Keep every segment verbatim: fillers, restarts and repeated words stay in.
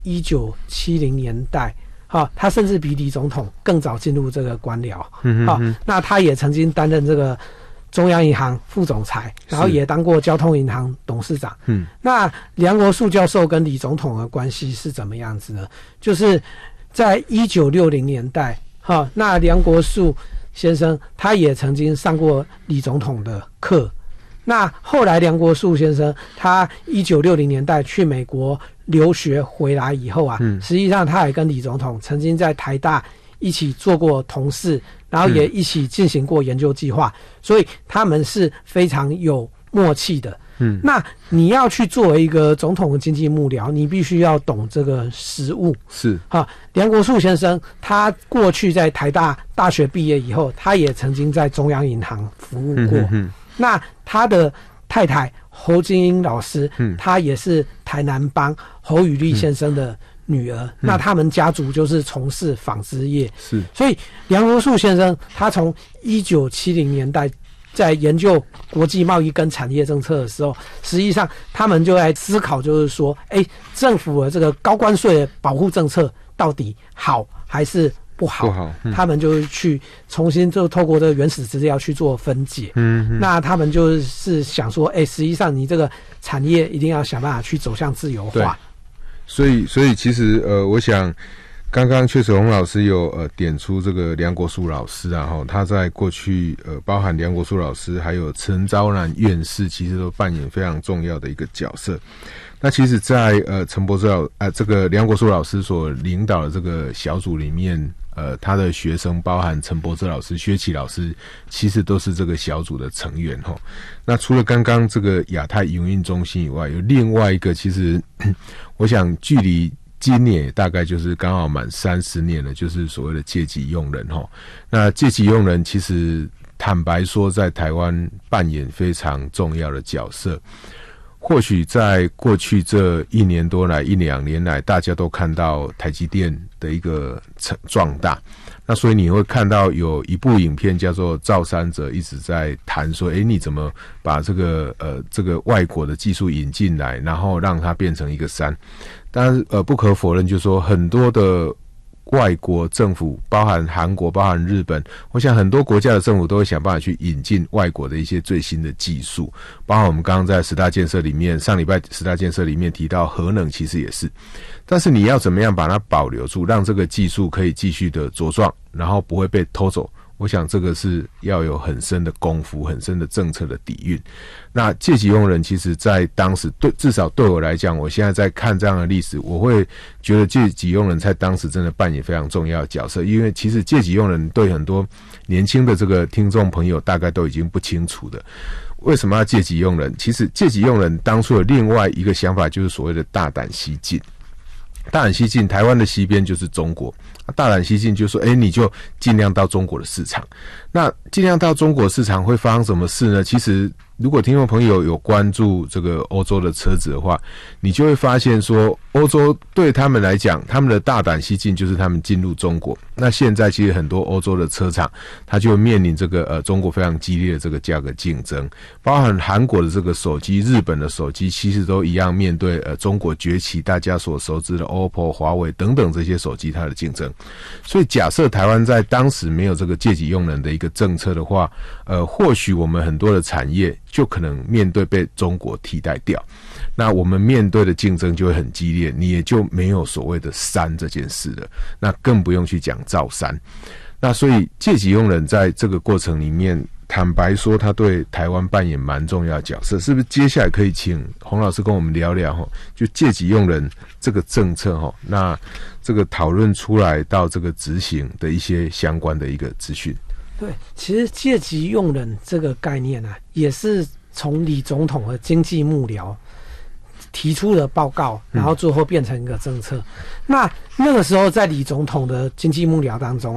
一九七零年代，好、哦，他甚至比李总统更早进入这个官僚，嗯好、哦，那他也曾经担任这个中央银行副总裁，然后也当过交通银行董事长。嗯，那梁国树教授跟李总统的关系是怎么样子呢？就是在一九六零年代，哈、哦，那梁国树先生他也曾经上过李总统的课。那后来梁国树先生他一九六零年代去美国留学回来以后啊，嗯、实际上他也跟李总统曾经在台大一起做过同事，然后也一起进行过研究计划，嗯、所以他们是非常有默契的。嗯，那你要去作为一个总统的经济幕僚，你必须要懂这个实务。 是啊，梁国树先生他过去在台大大学毕业以后，他也曾经在中央银行服务过。嗯哼哼，那他的太太侯金英老师，嗯，她也是台南帮侯宇立先生的女儿。嗯、那他们家族就是从事纺织业。 是， 所以梁国树先生他从一九七零年代在研究国际贸易跟产业政策的时候，实际上他们就在思考，就是说，哎，政府的这个高关税的保护政策到底好还是不好？不好，嗯、他们就去重新就透过这个原始资料去做分解。嗯，嗯那他们就是想说，哎，实际上你这个产业一定要想办法去走向自由化。 所以，所以其实呃，我想。刚刚确实洪老师有呃点出这个梁国树老师啊，哈，他在过去呃包含梁国树老师还有陈昭南院士，其实都扮演非常重要的一个角色。那其实在呃陈柏之老呃这个梁国树老师所领导的这个小组里面，呃他的学生包含陈柏之老师、薛奇老师，其实都是这个小组的成员哈。那除了刚刚这个亚太营运中心以外，有另外一个，其实我想距离今年大概就是刚好满三十年了，就是所谓的借己用人齁。那借己用人其实坦白说，在台湾扮演非常重要的角色。或许在过去这一年多来、一两年来，大家都看到台积电的一个壮大。那所以你会看到有一部影片叫做《造山者》，一直在谈说，诶，你怎么把这个呃这个外国的技术引进来，然后让它变成一个山。当然，呃，不可否认，就是说很多的外国政府，包含韩国、包含日本，我想很多国家的政府都会想办法去引进外国的一些最新的技术，包含我们刚刚在十大建设里面，上礼拜十大建设里面提到核能，其实也是。但是你要怎么样把它保留住，让这个技术可以继续的茁壮，然后不会被偷走？我想这个是要有很深的功夫，很深的政策的底蕴。那借己用人，其实在当时对至少对我来讲，我现在在看这样的历史，我会觉得借己用人在当时真的扮演非常重要的角色。因为其实借己用人对很多年轻的这个听众朋友大概都已经不清楚的。为什么要借己用人？其实借己用人当初有另外一个想法，就是所谓的大胆西进。大胆西进，台湾的西边就是中国。大胆西进就说，哎，你就尽量到中国的市场。那尽量到中国市场会发生什么事呢？其实如果听众朋友有关注这个欧洲的车子的话，你就会发现说，欧洲对他们来讲，他们的大胆西进就是他们进入中国。那现在其实很多欧洲的车厂，它就面临这个呃中国非常激烈的这个价格竞争，包含韩国的这个手机、日本的手机，其实都一样面对呃中国崛起，大家所熟知的 O P P O、华为等等这些手机它的竞争。所以假设台湾在当时没有这个借己用人的一个政策的话，呃，或许我们很多的产业就可能面对被中国替代掉，那我们面对的竞争就会很激烈，你也就没有所谓的山这件事了，那更不用去讲造山。那所以借己用人在这个过程里面，坦白说他对台湾扮演蛮重要的角色。是不是接下来可以请洪老师跟我们聊聊就借己用人这个政策，那这个讨论出来到这个执行的一些相关的一个资讯。 对，其实借己用人这个概念啊，也是从李总统的经济幕僚提出的报告，然后最后变成一个政策。嗯、那那个时候在李总统的经济幕僚当中啊，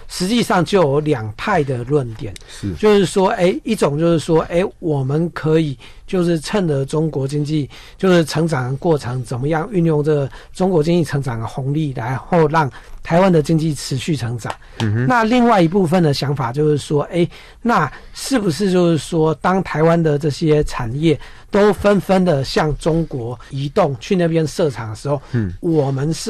实际上就有两派的论点， 是就是说，哎，一种就是说，哎，我们可以就是趁着中国经济就是成长的过程，怎么样运用这个中国经济成长的红利，然后让台湾的经济持续成长。嗯哼。那另外一部分的想法就是说，哎，那是不是就是说，当台湾的这些产业都纷纷的向中国移动去那边设厂的时候，嗯，我们是